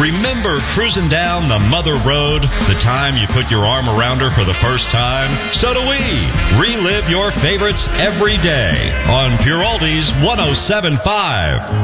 Remember cruising down the Mother Road, the time you put your arm around her for the first time? So do we. Relive your favorites every day on Pure Oldies 107.5.